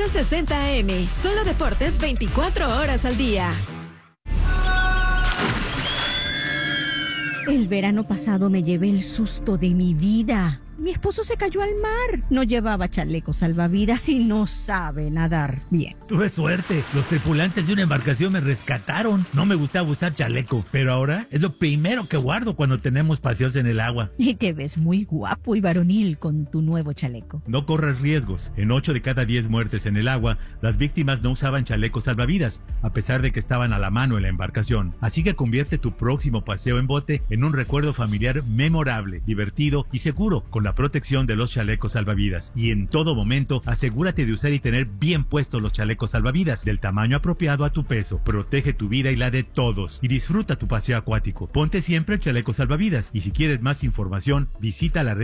860 AM. Solo deportes 24 horas al día. El verano pasado me llevé el susto de mi vida. Mi esposo se cayó al mar. No llevaba chaleco salvavidas y no sabe nadar bien. Tuve suerte. Los tripulantes de una embarcación me rescataron. No me gustaba usar chaleco, pero ahora es lo primero que guardo cuando tenemos paseos en el agua. Y te ves muy guapo y varonil con tu nuevo chaleco. No corras riesgos. En 8 de cada 10 muertes en el agua, las víctimas no usaban chalecos salvavidas, a pesar de que estaban a la mano en la embarcación. Así que convierte tu próximo paseo en bote en un recuerdo familiar memorable, divertido y seguro, con la protección de los chalecos salvavidas. Y en todo momento, asegúrate de usar y tener bien puestos los chalecos salvavidas del tamaño apropiado a tu peso. Protege tu vida y la de todos. Y disfruta tu paseo acuático. Ponte siempre el chaleco salvavidas. Y si quieres más información, visita la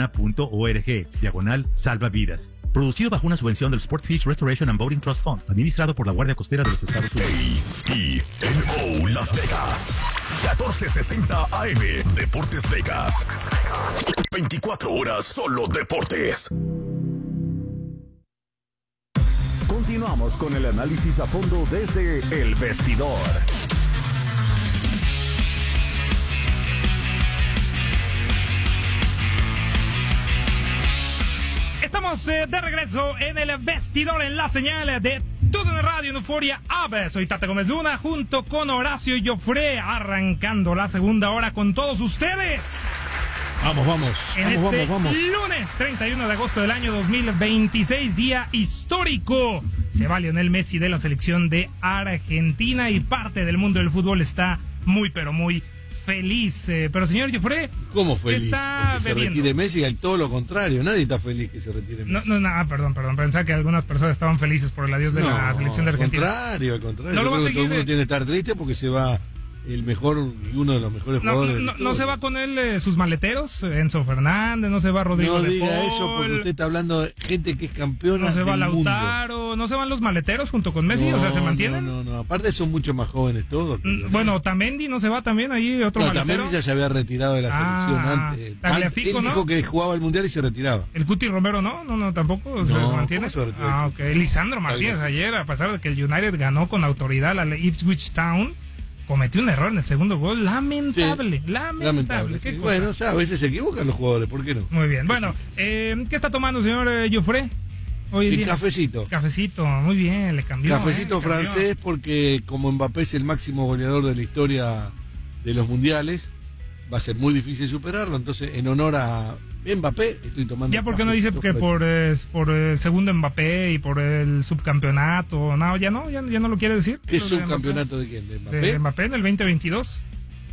redhispana.org/salvavidas. Producido bajo una subvención del Sportfish Restoration and Boating Trust Fund, administrado por la Guardia Costera de los Estados Unidos. KPNO Las Vegas, 1460 AM, Deportes Vegas. 24 horas solo deportes. Continuamos con el análisis a fondo desde El Vestidor. Estamos de regreso en El Vestidor, en la señal de TUDN Radio en Euforia App. Soy Tata Gómez Luna junto con Horacio Joffre, arrancando la segunda hora con todos ustedes. Vamos. Vamos. Lunes 31 de agosto del año 2026, día histórico. Se va Lionel Messi de la selección de Argentina y parte del mundo del fútbol está muy, pero muy feliz. Pero señor Joffre, ¿cómo feliz? Está porque se retire Messi, hay todo lo contrario. Nadie está feliz que se retire Messi. Perdón. Pensaba que algunas personas estaban felices por el adiós de la selección de Argentina. Al contrario. No lo va a seguir. Todo el mundo tiene que estar triste porque se va uno de los mejores jugadores. No se va con él sus maleteros, Enzo Fernández, no se va Rodrigo No de diga Paul, eso porque usted está hablando de gente que es campeona. No se va del Lautaro, mundo. No se van los maleteros junto con Messi, ¿se mantienen? No, aparte son mucho más jóvenes todos. Bueno, Otamendi no se va también ahí, otro maletero. Otamendi ya se había retirado de la selección antes. Tagliafico, él dijo que jugaba el Mundial y se retiraba. El Cuti Romero no, tampoco se mantiene. Ok. Lisandro Martínez ayer, a pesar de que el United ganó con autoridad a la Ipswich Town, cometió un error en el segundo gol, lamentable. ¿Qué cosa? Bueno, a veces se equivocan los jugadores, ¿por qué no? Muy bien, bueno, ¿qué está tomando, señor Joffre? Hoy día. Cafecito, muy bien, le cambió. Cafecito francés, porque como Mbappé es el máximo goleador de la historia de los mundiales, va a ser muy difícil superarlo, entonces en honor a Mbappé estoy tomando. Ya, porque no dice que por el segundo Mbappé y por el subcampeonato, ya no lo quiere decir. ¿Qué subcampeonato de quién? ¿De Mbappé? De Mbappé en el 2022.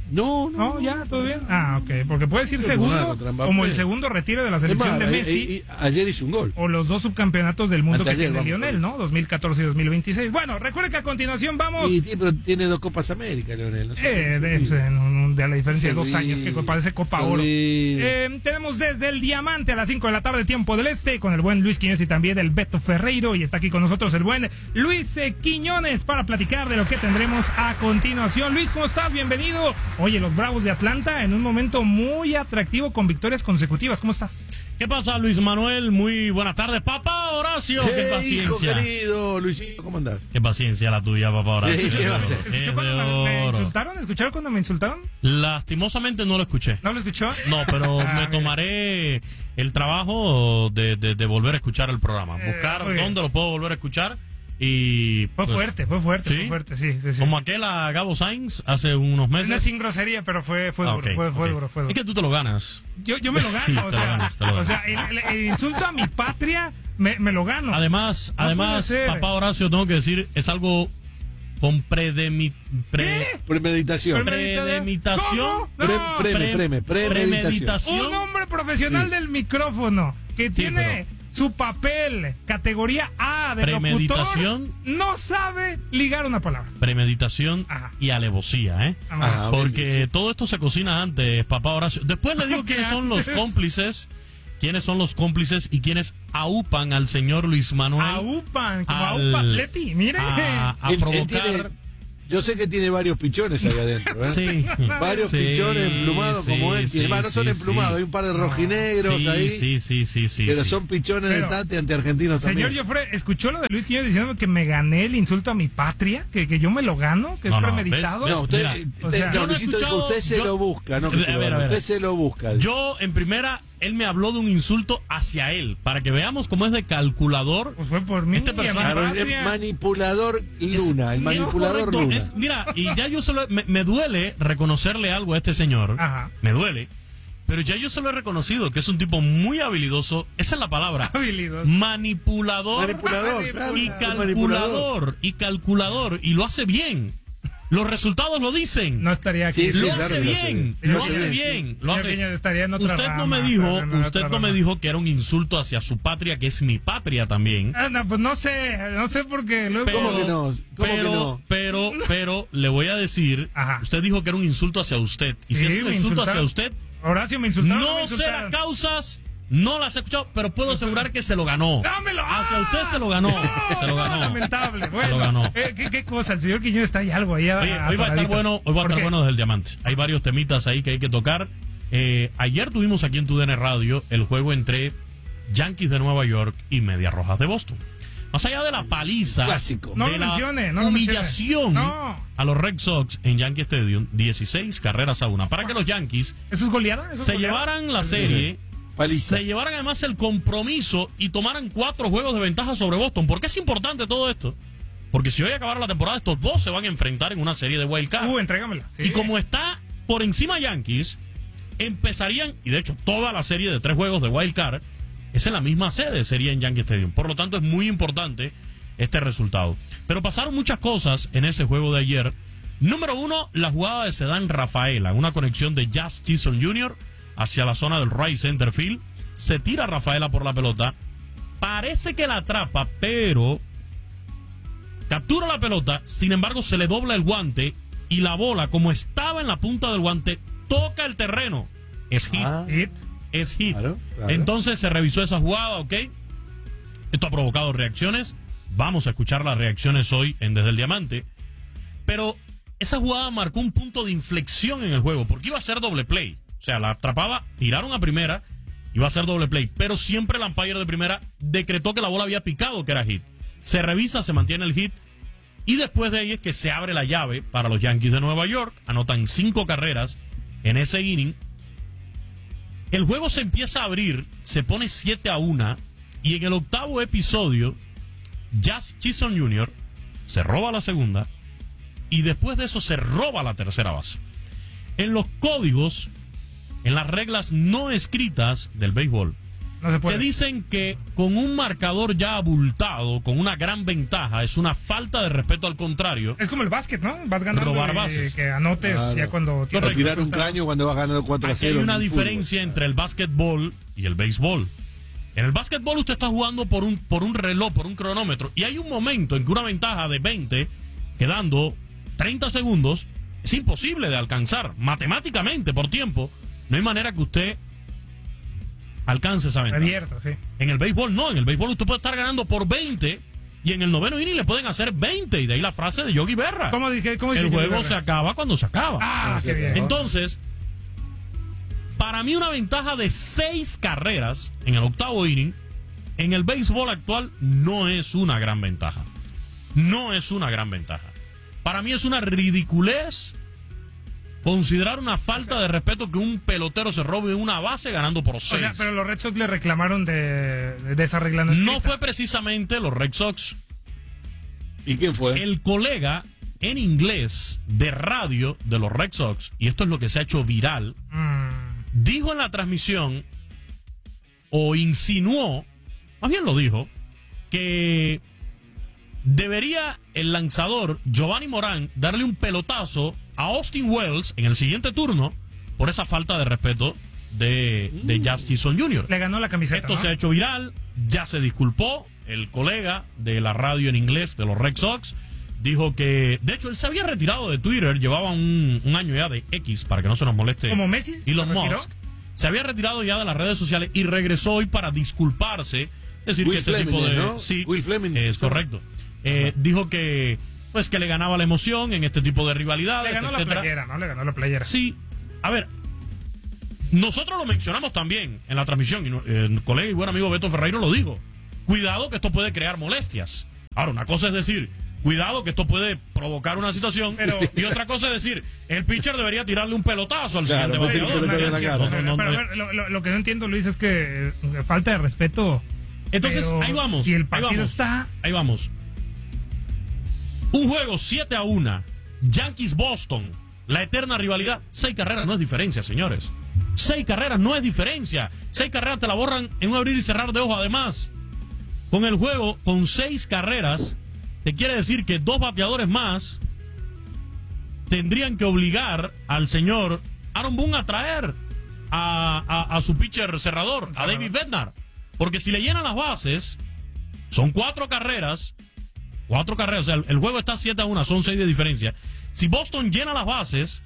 No, ya, todo bien. Ok, porque puede decir segundo, como el segundo retiro de la selección de Messi. Ayer hizo un gol. O los dos subcampeonatos del mundo que tiene Lionel, ¿no? 2014 y 2026. Bueno, recuerde que a continuación vamos. Pero tiene 2 Copas América, Lionel. De la diferencia de 2 años, que parece Copa Oro. Tenemos desde el Diamante a las 5 de la tarde, tiempo del este, con el buen Luis Quiñones y también el Beto Ferreiro. Y está aquí con nosotros el buen Luis Quiñones para platicar de lo que tendremos a continuación. Luis, ¿cómo estás? Bienvenido. Oye, los Bravos de Atlanta en un momento muy atractivo con victorias consecutivas. ¿Cómo estás? ¿Qué pasa, Luis Manuel? Muy buenas tardes. Papá Horacio, qué paciencia. Hijo querido, Luisito, ¿cómo andás? Qué paciencia la tuya, papá Horacio. ¿Escuchó cuando me insultaron? ¿Escucharon cuando me insultaron? Lastimosamente no lo escuché. ¿No lo escuchó? No, pero me tomaré el trabajo de volver a escuchar el programa. Buscar dónde lo puedo volver a escuchar. Y fue fuerte, sí. Como aquel a Gabo Sainz hace unos meses. No, sin grosería, pero fue duro. Es que tú te lo ganas. Yo me lo gano, o sea, el insulto a mi patria me lo gano. Además, papá Horacio, tengo que decir, es algo con premeditación. Premeditación. Un hombre profesional del micrófono que tiene su papel, categoría A de locutor, no sabe ligar una palabra. Premeditación y alevosía, porque todo esto se cocina antes, papá Horacio. Después le digo quiénes son los cómplices y quiénes aupan al señor Luis Manuel. Aupan, como aupa Atleti, mire. A provocar Yo sé que tiene varios pichones ahí adentro, ¿eh? Sí. Varios pichones emplumados como él tiene. No son emplumados, hay un par de rojinegros ahí. Sí. Pero son pichones de Tate ante argentinos también. Señor Joffre, ¿escuchó lo de Luis Quiñones diciendo que me gané el insulto a mi patria? ¿Que yo me lo gano? ¿Que es premeditado? No, usted, yo no he escuchado, usted se lo busca, ¿no? Usted se lo busca. Yo, en primera, él me habló de un insulto hacia él, para que veamos cómo es de calculador. Pues fue por mí. Este personaje. El manipulador Luna, el manipulador Luna. Mira, y ya yo solo me duele reconocerle algo a este señor. Ajá. Me duele. Pero ya yo se lo he reconocido, que es un tipo muy habilidoso. Esa es la palabra. Habilidoso. Manipulador. Y calculador. Y lo hace bien. Los resultados lo dicen. No estaría aquí. Lo hace bien. Usted no me dijo que era un insulto hacia su patria, que es mi patria también. No, pues no sé por qué. ¿Cómo que no? Pero le voy a decir, usted dijo que era un insulto hacia usted. Y si es un insulto hacia usted, Horacio, me insultaron. No sé las causas, no las he escuchado, pero puedo asegurar que se lo ganó. ¡Dámelo! Hacia usted se lo ganó. Se lo ganó. Lamentable. Bueno, se lo ganó. ¿Qué cosa? El señor Quiñones está ahí algo ahí. Hoy va a estar bueno desde el Diamante. Hay varios temitas ahí que hay que tocar. Ayer tuvimos aquí en TUDN Radio el juego entre Yankees de Nueva York y Medias Rojas de Boston. Más allá de la paliza, clásico, humillación a los Red Sox en Yankee Stadium, 16-1 para que los Yankees se llevaran la serie, se llevaran además el compromiso y tomaran 4 juegos de ventaja sobre Boston. ¿Por qué es importante todo esto? Porque si hoy acabara la temporada, estos dos se van a enfrentar en una serie de wild card. Entrégamela. Sí. Y como está por encima Yankees, empezarían, y de hecho toda la serie de 3 juegos de wild card es en la misma sede, sería en Yankee Stadium. Por lo tanto, es muy importante este resultado. Pero pasaron muchas cosas en ese juego de ayer. Número 1, la jugada de Cedán Rafaela, una conexión de Jazz Chisholm Jr. hacia la zona del right center field. Se tira Rafaela por la pelota. Parece que la atrapa, pero captura la pelota. Sin embargo, se le dobla el guante y la bola, como estaba en la punta del guante, toca el terreno. Es hit. Es hit. Claro. Entonces se revisó esa jugada, ¿ok? Esto ha provocado reacciones. Vamos a escuchar las reacciones hoy en Desde el Diamante. Pero esa jugada marcó un punto de inflexión en el juego, porque iba a ser doble play. O sea, la atrapaba, tiraron a primera, iba a ser doble play. Pero siempre el umpire de primera decretó que la bola había picado, que era hit. Se revisa, se mantiene el hit. Y después de ahí es que se abre la llave para los Yankees de Nueva York. Anotan 5 carreras en ese inning. El juego se empieza a abrir, se pone 7-1, y en el 8º episodio, Jazz Chisholm Jr. se roba la segunda, y después de eso se roba la tercera base. En los códigos, en las reglas no escritas del béisbol, te dicen que con un marcador ya abultado, con una gran ventaja, es una falta de respeto al contrario. Es como el básquet, ¿no? Vas ganando, robar bases. Que anotes ya cuando... Tirar un caño cuando vas ganando 4-0. Aquí hay una diferencia entre el básquetbol y el béisbol. En el básquetbol usted está jugando por un reloj, por un cronómetro, y hay un momento en que una ventaja de 20, quedando 30 segundos, es imposible de alcanzar. Matemáticamente, por tiempo, no hay manera que usted alcance esa ventaja. Revierta, sí. En el béisbol no, en el béisbol usted puede estar ganando por 20 y en el 9º inning le pueden hacer 20, y de ahí la frase de Yogi Berra. ¿Cómo dice el juego se acaba cuando se acaba. Qué bien. Entonces, para mí una ventaja de 6 carreras en el 8º inning en el béisbol actual no es una gran ventaja. No es una gran ventaja. Para mí es una ridiculez considerar una falta de respeto que un pelotero se robe una base ganando por 6. O sea, pero los Red Sox le reclamaron de esa regla no escrita. No fue precisamente los Red Sox. ¿Y quién fue? El colega en inglés de radio de los Red Sox, y esto es lo que se ha hecho viral, dijo en la transmisión, o insinuó, más bien lo dijo, que debería el lanzador Giovanni Morán darle un pelotazo a Austin Wells en el siguiente turno por esa falta de respeto de Jazz Chisholm Jr. Le ganó la camiseta. Esto se ha hecho viral, ya se disculpó. El colega de la radio en inglés de los Red Sox dijo que, de hecho, él se había retirado de Twitter, llevaba un año ya de X, para que no se nos moleste. ¿Como Messi? Elon Musk. Se había retirado ya de las redes sociales y regresó hoy para disculparse. Es decir, Will que este Fleming, tipo de... ¿no? Sí, Will Fleming. es correcto. Dijo que pues que le ganaba la emoción en este tipo de rivalidades, Le ganó etcétera. la playera, ¿no? Le ganó la playera. Sí, a ver, nosotros lo mencionamos también en la transmisión, y el colega y buen amigo Beto Ferreiro lo dijo. Cuidado que esto puede crear molestias. Ahora, una cosa es decir, cuidado que esto puede provocar una situación, y otra cosa es decir, el pitcher debería tirarle un pelotazo al siguiente bateador. Lo que no entiendo, Luis, es que falta de respeto. Entonces, ahí vamos. Si el partido está... Ahí vamos. Un juego 7-1, Yankees-Boston, la eterna rivalidad. 6 carreras no es diferencia, señores. 6 carreras no es diferencia. 6 carreras te la borran en un abrir y cerrar de ojos. Además, con el juego, con 6 carreras, te quiere decir que 2 bateadores más tendrían que obligar al señor Aaron Boone a traer a su pitcher cerrador, a David Bednar. Porque si le llenan las bases, son 4 carreras. 4 carreras, o sea, el juego está 7-1, son 6 de diferencia. Si Boston llena las bases,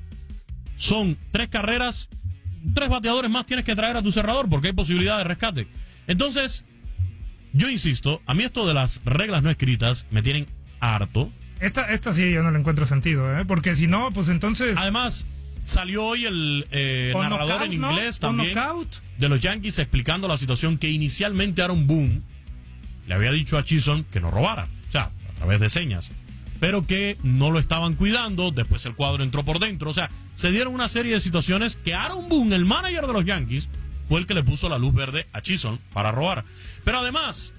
son 3 carreras, 3 bateadores más tienes que traer a tu cerrador porque hay posibilidad de rescate. Entonces, yo insisto, a mí esto de las reglas no escritas me tienen harto. Esta sí yo no le encuentro sentido, porque si no, pues entonces... Además, salió hoy el narrador knockout, en inglés también knockout. de los Yankees explicando la situación que inicialmente Aaron Boone le había dicho a Chisholm que no robara, o sea, a través de señas, pero que no lo estaban cuidando. Después el cuadro entró por dentro, o sea, se dieron una serie de situaciones que Aaron Boone, el manager de los Yankees, fue el que le puso la luz verde a Chisholm para robar. Pero además,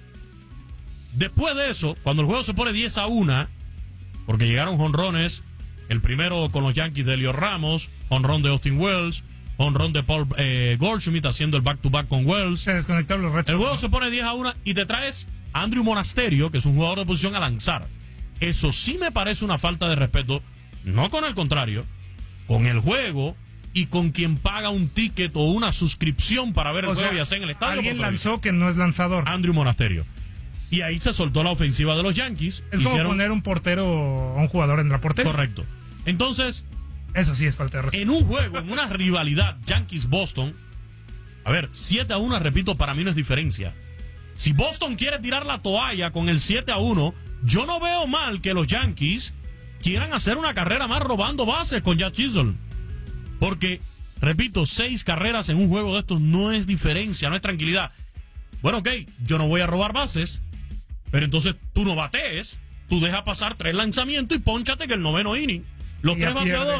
después de eso, cuando el juego se pone 10-1, porque llegaron jonrones, el primero con los Yankees de Elio Ramos, jonrón de Austin Wells, jonrón de Paul Goldschmidt haciendo el back-to-back con Wells. Se desconectaron los retos. El juego se pone 10-1 y te traes a Andrew Monasterio, que es un jugador de posición, a lanzar. Eso sí me parece una falta de respeto, no con el contrario, con el juego y con quien paga un ticket o una suscripción para ver el juego, ya sea en el estadio. Alguien lanzó que no es lanzador. Andrew Monasterio. Y ahí se soltó la ofensiva de los Yankees. Es como poner un portero a un jugador en la portería. Correcto. Entonces, eso sí es falta de respeto. En un juego, en una rivalidad Yankees-Boston, a ver, 7-1, repito, para mí no es diferencia. Si Boston quiere tirar la toalla con el 7-1, yo no veo mal que los Yankees quieran hacer una carrera más robando bases con Jack Chisholm. Porque, repito, 6 carreras en un juego de estos no es diferencia, no es tranquilidad. Bueno, ok, yo no voy a robar bases, pero entonces tú no batees, tú deja pasar 3 lanzamientos y pónchate que el 9º inning. Los 3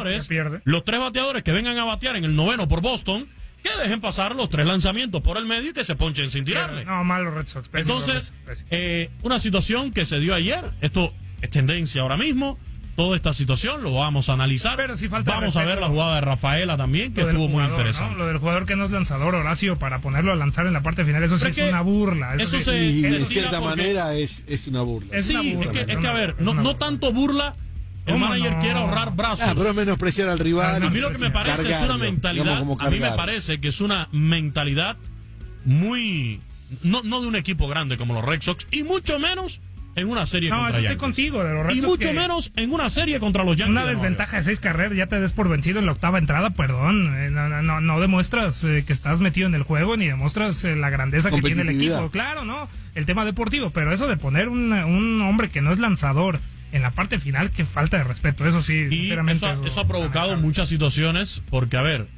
bateadores que vengan a batear en el 9º por Boston, que dejen pasar los 3 lanzamientos por el medio y que se ponchen sin tirarle. No, mal los Red Sox. Entonces, una situación que se dio ayer, esto es tendencia ahora mismo, toda esta situación lo vamos a analizar. Pero sí falta vamos a ver la jugada de Rafaela también, que estuvo muy interesante. ¿No? Lo del jugador que no es lanzador, Horacio, para ponerlo a lanzar en la parte final, eso sí es una burla. Eso y de cierta manera es una burla. Es que a ver, no tanto burla. El manager quiere ahorrar brazos. Pero es menospreciar al rival. A mí lo que me parece es una mentalidad. A mí me parece que es una mentalidad muy. No de un equipo grande como los Red Sox, y mucho menos en una serie contra Yankees. Estoy contigo, de los Red Sox. Y mucho menos en una serie contra los Yankees. Una desventaja de 6 carreras, ya te des por vencido en la 8ª entrada, perdón. No demuestras que estás metido en el juego, ni demuestras la grandeza que tiene el equipo. Claro, ¿no? El tema deportivo, pero eso de poner un hombre que no es lanzador en la parte final, qué falta de respeto, eso sí, y sinceramente. Eso ha provocado muchas situaciones, porque, a ver,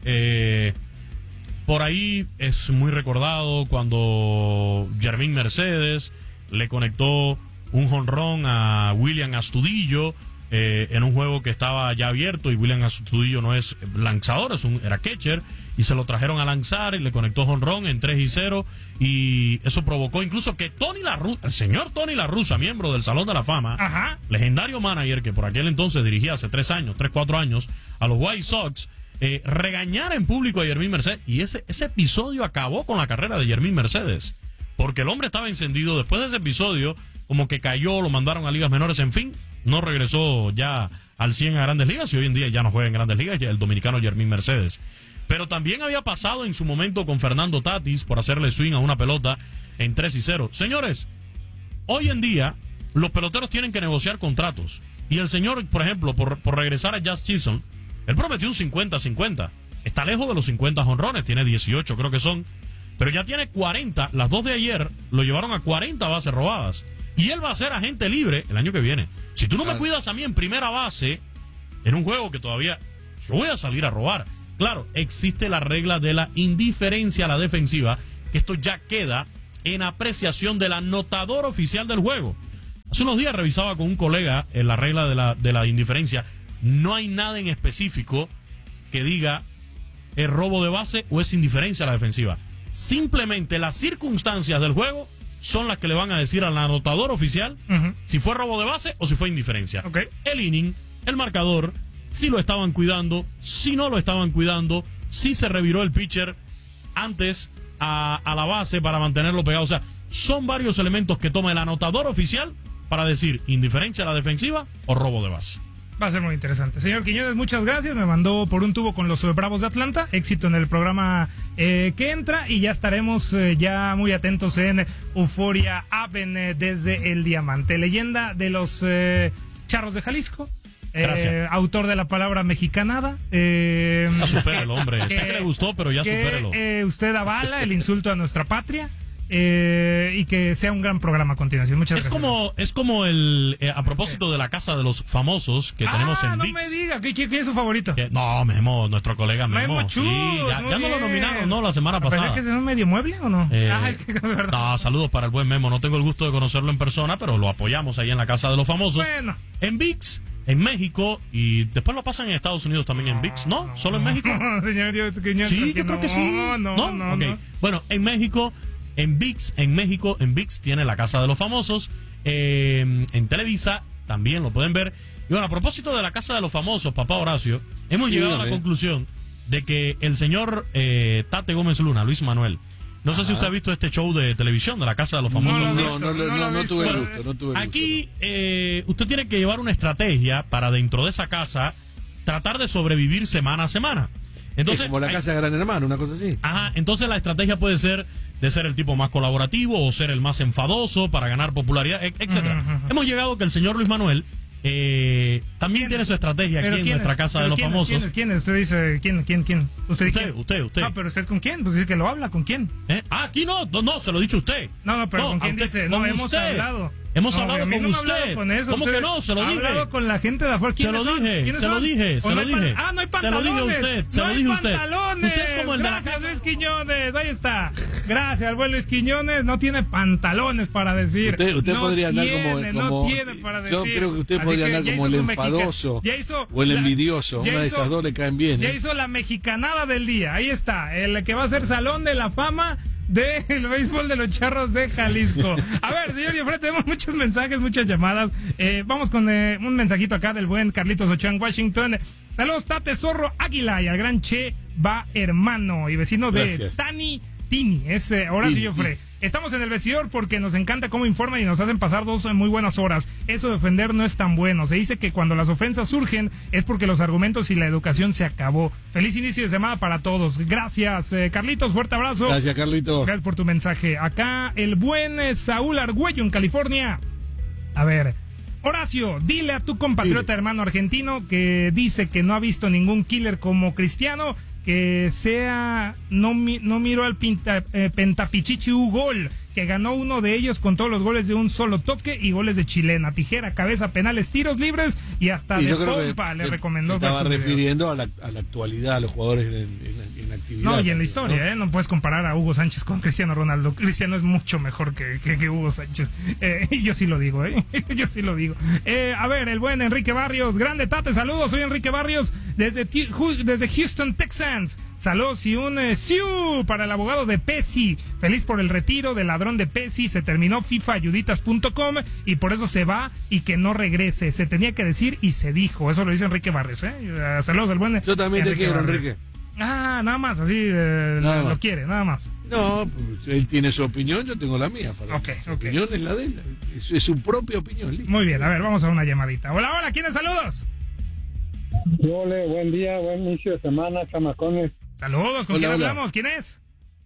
por ahí es muy recordado cuando Yermín Mercedes le conectó un jonrón a William Astudillo en un juego que estaba ya abierto, y William Astudillo no es lanzador, era catcher, y se lo trajeron a lanzar y le conectó jonrón en 3-0, y eso provocó incluso que el señor Tony La Russa, miembro del Salón de la Fama, legendario manager que por aquel entonces dirigía hace 3-4 años a los White Sox, regañara en público a Yermín Mercedes, y ese episodio acabó con la carrera de Yermín Mercedes, porque el hombre estaba encendido. Después de ese episodio, como que cayó, lo mandaron a ligas menores, en fin, no regresó ya al 100 a Grandes Ligas, y hoy en día ya no juega en Grandes Ligas, ya el dominicano Yermín Mercedes. Pero también había pasado en su momento con Fernando Tatis por hacerle swing a una pelota en 3-0. Señores, hoy en día los peloteros tienen que negociar contratos, y el señor, por ejemplo, por regresar a Jazz Chisholm, él prometió un 50-50, está lejos de los 50 jonrones, tiene 18 creo que son, pero ya tiene 40, las 2 de ayer lo llevaron a 40 bases robadas, y él va a ser agente libre el año que viene. Si Si tú no me cuidas a mí en primera base, en un juego que todavía yo voy a salir a robar. Claro, existe la regla de la indiferencia a la defensiva, que esto ya queda en apreciación del anotador oficial del juego. Hace unos días revisaba con un colega la regla de la indiferencia. No hay nada en específico que diga es robo de base o es indiferencia a la defensiva. Simplemente las circunstancias del juego son las que le van a decir al anotador oficial si fue robo de base o si fue indiferencia. Okay. El inning, el marcador, si lo estaban cuidando, si no lo estaban cuidando, si se reviró el pitcher antes a la base para mantenerlo pegado. O sea, son varios elementos que toma el anotador oficial para decir indiferencia a la defensiva o robo de base. Va a ser muy interesante. Señor Quiñones, muchas gracias. Me mandó por un tubo con los Bravos de Atlanta. Éxito en el programa que entra. Y ya estaremos ya muy atentos en Euforia Aven desde el Diamante. Leyenda de los Charros de Jalisco. Autor de la palabra mexicanada. Ya supérelo, hombre. Sé que le gustó, pero ya supérelo. Usted avala el insulto a nuestra patria. Y que sea un gran programa a continuación. Muchas gracias. Es como a propósito de la casa de los famosos que tenemos en ViX. No me diga, ¿quién es su favorito? No, Memo, nuestro colega Memo. Chus, sí, ya no lo nominaron, ¿no? La semana pasada. ¿Pensé que es un medio mueble o no? No, saludos para el buen Memo. No tengo el gusto de conocerlo en persona, pero lo apoyamos ahí en la casa de los famosos. Bueno. En ViX, en México, y después lo pasan en Estados Unidos también en ViX, ¿no? ¿Solo en México? Señor, sí, yo creo que sí. No. Okay. Bueno, en México... En ViX, en México, en ViX tiene la Casa de los Famosos. En Televisa también lo pueden ver. Y bueno, a propósito de la Casa de los Famosos, papá Horacio, hemos llegado a la conclusión de que el señor Tate Gómez Luna, Luis Manuel, no sé si usted ha visto este show de televisión de la Casa de los Famosos. No tuve el gusto. Aquí usted tiene que llevar una estrategia para dentro de esa casa tratar de sobrevivir semana a semana. Entonces, como la casa de Gran Hermano, una cosa así. Ajá, entonces la estrategia puede ser de ser el tipo más colaborativo o ser el más enfadoso para ganar popularidad, etcétera. Hemos llegado que el señor Luis Manuel también tiene su estrategia aquí en nuestra casa de los famosos. ¿Quién es? Usted dice, ¿quién? Usted. Ah, pero ¿usted con quién? Pues dice que lo habla, ¿con quién? Aquí no, se lo ha dicho usted. No, pero ¿con quién dice? No, hemos hablado. Hemos hablado con usted. ¿Cómo que no? Se lo dije. He hablado con la gente de afuera. Se lo dije. No hay pantalones. Se lo dije a usted. Usted es como el de la casa. Gracias, Luis Quiñones. Ahí está. Gracias, el buen Luis Quiñones. No tiene pantalones para decir. Usted podría andar como. No tiene para decir. Yo creo que usted podría andar como el enfadoso o el envidioso. Una de esas dos le caen bien. Ya hizo la mexicanada del día. Ahí está. El que va a ser Salón de la Fama del béisbol de los Charros de Jalisco. A ver, señor Diofre, tenemos muchos mensajes, muchas llamadas. Vamos con un mensajito acá del buen Carlitos Ochoa en Washington. Saludos, Tate Zorro Águila y al gran Che va hermano y vecino de Tani Tini. Es Horacio Diofre. Estamos en el vestidor porque nos encanta cómo informan y nos hacen pasar 2 muy buenas horas. Eso de ofender no es tan bueno. Se dice que cuando las ofensas surgen es porque los argumentos y la educación se acabó. Feliz inicio de semana para todos. Gracias, Carlitos. Fuerte abrazo. Gracias, Carlitos. Gracias por tu mensaje. Acá el buen Saúl Argüello en California. A ver, Horacio, dile a tu compatriota hermano argentino que dice que no ha visto ningún killer como Cristiano, que no miró al Pentapichichi Gol, que ganó uno de ellos con todos los goles de un solo toque y goles de chilena, tijera, cabeza, penales, tiros libres y hasta de pompa le recomendó. Estaba refiriendo a la actualidad, a los jugadores en actividad. No, y en la historia, ¿no? No puedes comparar a Hugo Sánchez con Cristiano Ronaldo. Cristiano es mucho mejor que Hugo Sánchez. Yo sí lo digo, yo sí lo digo. A ver, el buen Enrique Barrios, grande Tate, saludos, soy Enrique Barrios desde Houston, Texas. Saludos y un siu para el abogado de Pesi. Feliz por el retiro del ladrón de Pesi. Se terminó FIFAayuditas.com y por eso se va y que no regrese. Se tenía que decir y se dijo. Eso lo dice Enrique Barrios. Saludos al buen. Yo también te quiero, Barrios. Enrique. Nada más, así lo quiere, nada más. No, pues, él tiene su opinión, yo tengo la mía. Su opinión es la de él. Es su propia opinión. Listo. Muy bien, a ver, vamos a una llamadita. Hola, ¿quiénes saludos? Hola, buen día, buen inicio de semana, chamacones. Saludos, ¿con quién hablamos? ¿Quién es?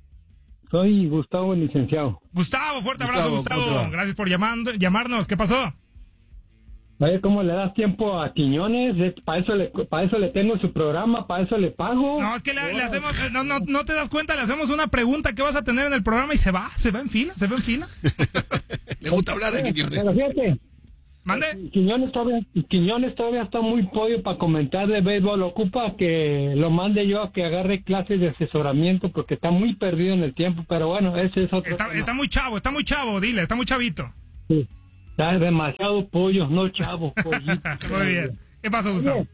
Soy Gustavo, el licenciado. Gustavo, fuerte abrazo, Gustavo. Gracias por llamarnos. ¿Qué pasó? Oye, ¿cómo le das tiempo a Quiñones? Para eso le tengo su programa, para eso le pago. No, es que le hacemos, no te das cuenta, le hacemos una pregunta que vas a tener en el programa y se va en fila. Le gusta hablar de Quiñones. Pero fíjate, ¿Mande? Quiñones todavía está muy pollo para comentar de béisbol. Ocupa que lo mande yo a que agarre clases de asesoramiento porque está muy perdido en el tiempo. Pero bueno, ese es otro tema. Está muy chavo, dile, está muy chavito. Sí. Está demasiado pollo, no chavo, pollito. Muy bien. ¿Qué pasó, Gustavo?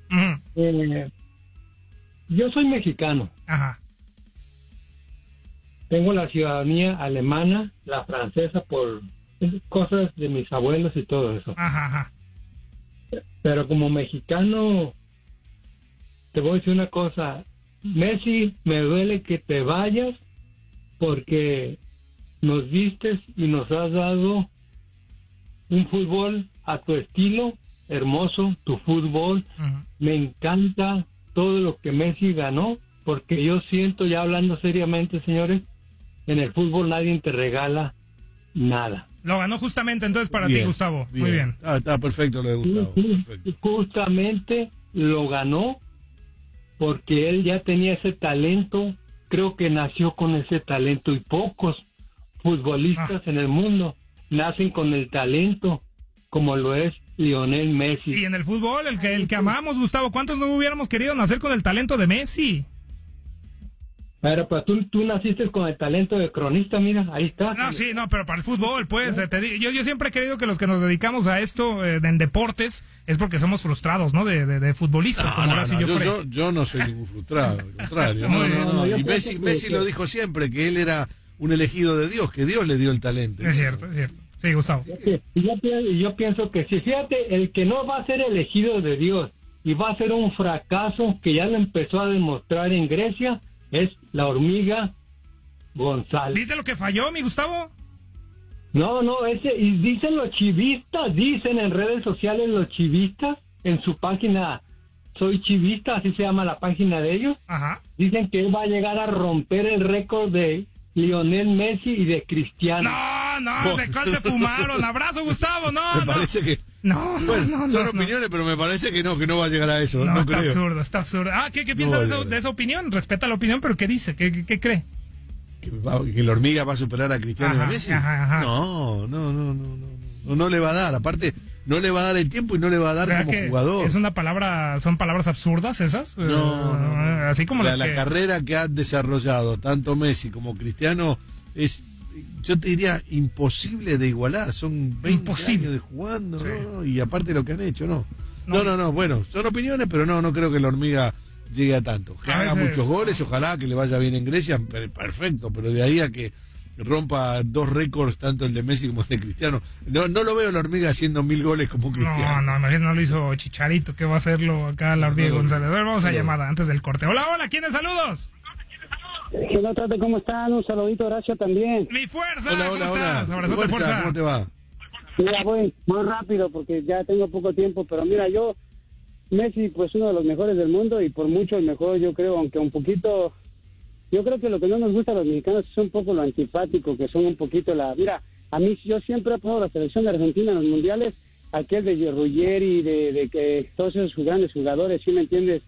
Yo soy mexicano. Ajá. Tengo la ciudadanía alemana, la francesa por cosas de mis abuelos y todo eso. Ajá. Pero como mexicano, te voy a decir una cosa. Messi, me duele que te vayas porque nos vistes y nos has dado un fútbol a tu estilo, hermoso, tu fútbol. Uh-huh. Me encanta todo lo que Messi ganó, porque yo siento, ya hablando seriamente, señores, en el fútbol nadie te regala nada. Lo ganó justamente entonces para Bien, ti, Gustavo. bien. Muy bien. Está perfecto lo de Gustavo. Sí, Perfecto. justamente lo ganó porque él ya tenía ese talento, creo que nació con ese talento y pocos futbolistas en el mundo nacen con el talento como lo es Lionel Messi. Y en el fútbol, el que amamos, Gustavo, ¿cuántos no hubiéramos querido nacer con el talento de Messi? Pero tú naciste con el talento de cronista, mira, ahí está. No, sí, no, pero para el fútbol, pues, yo siempre he creído que los que nos dedicamos a esto en deportes es porque somos frustrados, ¿no? De futbolistas, como Horacio Joffre. Yo no soy ningún frustrado, al contrario. No, Y Messi lo dijo siempre, que él era un elegido de Dios, que Dios le dio el talento. Es cierto. Sí, Gustavo. Y yo pienso que sí, fíjate, el que no va a ser elegido de Dios y va a ser un fracaso que ya lo empezó a demostrar en Grecia es la hormiga González. ¿Viste lo que falló, mi Gustavo? No, y dicen los chivistas, dicen en redes sociales los chivistas, en su página, Soy Chivista, así se llama la página de ellos. Ajá. Dicen que él va a llegar a romper el récord de Lionel Messi y de Cristiano. No, ¿de cuál se fumaron? Abrazo, Gustavo, Me parece que... No, son opiniones, pero me parece que no va a llegar a eso. No, creo. Está absurdo. ¿Qué piensa de esa opinión? Respeta la opinión, pero ¿qué dice? ¿Qué cree? Que la hormiga va a superar a Cristiano y a Messi. Ajá. No le va a dar. Aparte, no le va a dar el tiempo y no le va a dar como jugador. ¿Son palabras absurdas esas? No. Así como la carrera que ha desarrollado tanto Messi como Cristiano es, yo te diría, imposible de igualar. Son 20 años de jugando, sí. ¿No? Y aparte lo que han hecho, No. Bueno, son opiniones, pero no creo que la hormiga llegue a tanto. Que haga muchos goles, ojalá que le vaya bien en Grecia, perfecto, pero de ahí a que rompa 2 récords, tanto el de Messi como el de Cristiano. No lo veo la hormiga haciendo 1000 goles como Cristiano. No lo hizo Chicharito, que va a hacerlo acá la hormiga González. A ver, vamos a llamada antes del corte. Hola, ¿quiénes saludos? Hola, Tate, ¿cómo están? Un saludito, Horacio, también. ¡Mi fuerza! Hola. Abrazote, fuerza. ¿Cómo te va? Mira, voy muy rápido porque ya tengo poco tiempo, pero mira, Messi, pues uno de los mejores del mundo y por mucho el mejor, yo creo, aunque un poquito... Yo creo que lo que no nos gusta a los mexicanos es un poco lo antipático, que son un poquito Mira, a mí yo siempre he apoyado la selección de Argentina en los mundiales, aquel de Ruggeri, de que todos esos grandes jugadores, ¿sí me entiendes?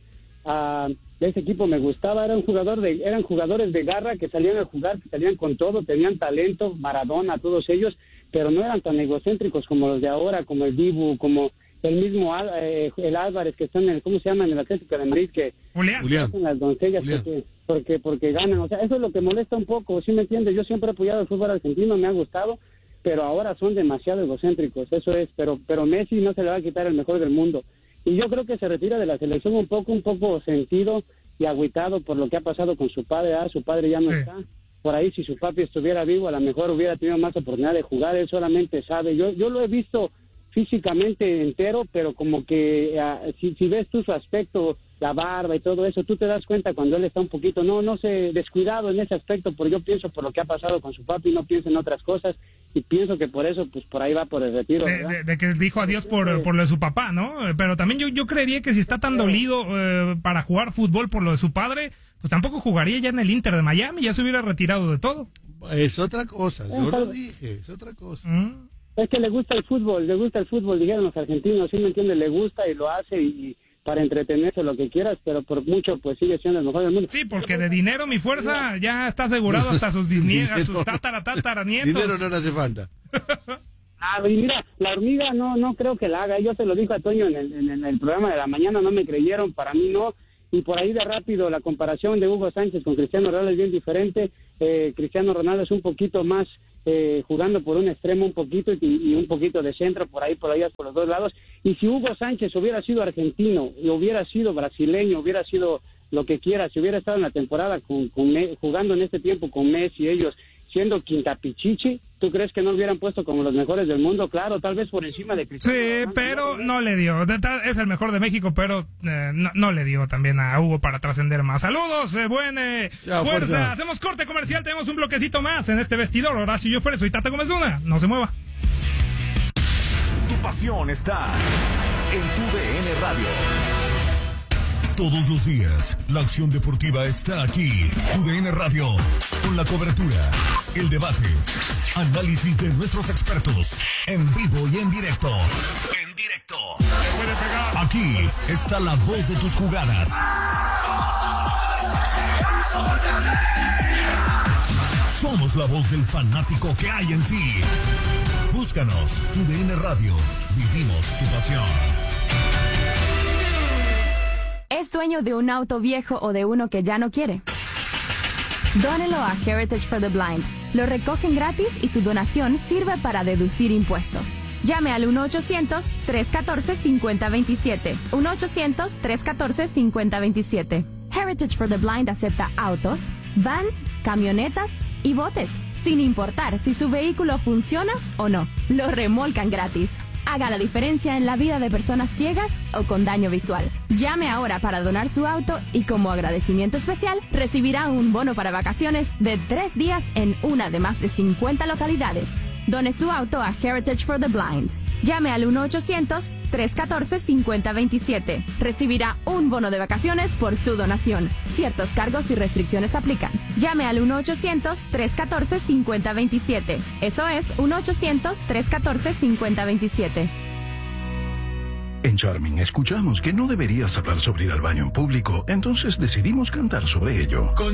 De ese equipo me gustaba, eran jugadores de garra que salían a jugar, que salían con todo, tenían talento, Maradona, todos ellos, pero no eran tan egocéntricos como los de ahora, como el Dibu, como el mismo el Álvarez, que está en ¿cómo se llama? En el Atlético de Madrid, que Julián. Hacen las doncellas porque ganan, o sea, eso es lo que molesta un poco, ¿sí me entiendes? Yo siempre he apoyado el fútbol argentino, me ha gustado, pero ahora son demasiado egocéntricos, eso es, pero Messi no se le va a quitar el mejor del mundo, y yo creo que se retira de la selección un poco sentido y agüitado por lo que ha pasado con su padre, su padre ya no está, por ahí si su papi estuviera vivo a lo mejor hubiera tenido más oportunidad de jugar, él solamente sabe, yo lo he visto físicamente entero, pero como que si ves tú su aspecto, la barba y todo eso, tú te das cuenta cuando él está un poquito, no sé, descuidado en ese aspecto, porque yo pienso por lo que ha pasado con su papi, no pienso en otras cosas, y pienso que por eso, pues por ahí va por el retiro. De que dijo adiós por lo de su papá, ¿no? Pero también yo creería que si está tan dolido para jugar fútbol por lo de su padre, pues tampoco jugaría ya en el Inter de Miami, ya se hubiera retirado de todo. Es otra cosa, yo lo dije, es otra cosa. Es que le gusta el fútbol, dijeron los argentinos, ¿sí me entiendes? Le gusta y lo hace y para entretenerse lo que quieras, pero por mucho pues sigue siendo el mejor del mundo. Sí, porque de dinero mi fuerza ya está asegurado hasta sus bisnietos, sus tataranietos. Dinero no le hace falta. Y mira, la hormiga no creo que la haga. Yo se lo dije a Toño en el programa de la mañana, no me creyeron, para mí no. Y por ahí de rápido, la comparación de Hugo Sánchez con Cristiano Ronaldo es bien diferente. Cristiano Ronaldo es un poquito más jugando por un extremo un poquito y un poquito de centro, por ahí por los dos lados. Y si Hugo Sánchez hubiera sido argentino, y hubiera sido brasileño, hubiera sido lo que quiera, si hubiera estado en la temporada jugando en este tiempo con Messi, ellos siendo quintapichichi, ¿tú crees que no lo hubieran puesto como los mejores del mundo? Claro, tal vez por encima de Cristiano. Sí, pero no le dio. Es el mejor de México, pero no le dio también a Hugo para trascender más. Saludos, fuerza. Hacemos corte comercial, tenemos un bloquecito más en este vestidor. Horacio Joffre, soy Tata Gómez Luna. No se mueva. Tu pasión está en tu DN Radio. Todos los días, la acción deportiva está aquí. UDN Radio, con la cobertura, el debate, análisis de nuestros expertos, en vivo y en directo. Aquí está la voz de tus jugadas. Somos la voz del fanático que hay en ti. Búscanos, UDN Radio. Vivimos tu pasión. ¿Es dueño de un auto viejo o de uno que ya no quiere? Dónelo a Heritage for the Blind. Lo recogen gratis y su donación sirve para deducir impuestos. Llame al 1-800-314-5027. 1-800-314-5027. Heritage for the Blind acepta autos, vans, camionetas y botes, sin importar si su vehículo funciona o no. Lo remolcan gratis. Haga la diferencia en la vida de personas ciegas o con daño visual. Llame ahora para donar su auto y como agradecimiento especial recibirá un bono para vacaciones de 3 días en una de más de 50 localidades. Done su auto a Heritage for the Blind. Llame al 1-800-314-5027. Recibirá un bono de vacaciones por su donación. Ciertos cargos y restricciones aplican. Llame al 1-800-314-5027. Eso es 1-800-314-5027. En Charming escuchamos que no deberías hablar sobre ir al baño en público, entonces decidimos cantar sobre ello.